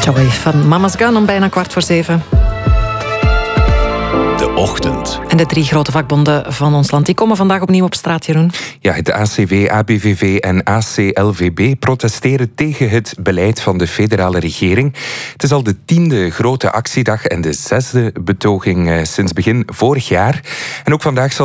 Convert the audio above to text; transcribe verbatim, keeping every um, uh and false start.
Joy van Mama's Gun om bijna kwart voor zeven. De ochtend. En de drie grote vakbonden van ons land die komen vandaag opnieuw op straat, Jeroen. Ja, het A C V, A B V V en A C L V B protesteren tegen het beleid van de federale regering. Het is al de tiende grote actiedag en de zesde betoging sinds begin vorig jaar. En ook vandaag zal